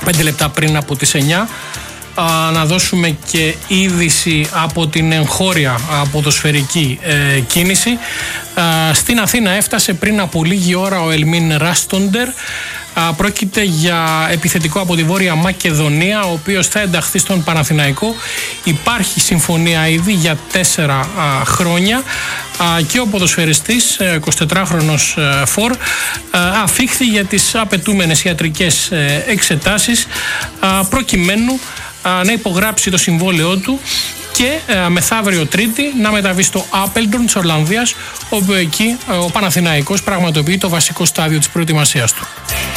5 λεπτά πριν από τις 9. Να δώσουμε και είδηση από την εγχώρια ποδοσφαιρική κίνηση. Στην Αθήνα έφτασε πριν από λίγη ώρα ο Ελμίν Ράστοντερ. Πρόκειται για επιθετικό από τη Βόρεια Μακεδονία, ο οποίος θα ενταχθεί στον Παναθηναϊκό. Υπάρχει συμφωνία ήδη για 4 χρόνια και ο ποδοσφαιριστής, 24χρονος φορ, αφήχθη για τις απαιτούμενες ιατρικές εξετάσεις προκειμένου να υπογράψει το συμβόλαιό του και μεθαύριο Τρίτη να μεταβεί στο Άπελντορν της Ολλανδίας, όπου εκεί ο Παναθηναϊκός πραγματοποιεί το βασικό στάδιο της προετοιμασίας του.